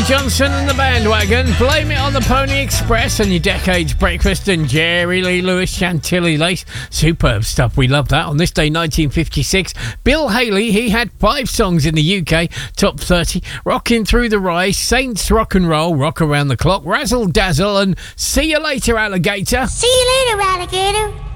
Johnson and the Bandwagon, Blame It on the Pony Express, and your Decades Breakfast, and Jerry Lee Lewis, Chantilly Lace. Superb stuff. We love that. On this day, 1956, Bill Haley, he had 5 songs in the UK top 30. Rocking Through the Rye, Saints Rock and Roll, Rock Around the Clock, Razzle Dazzle, and See You Later, Alligator. See you later, alligator.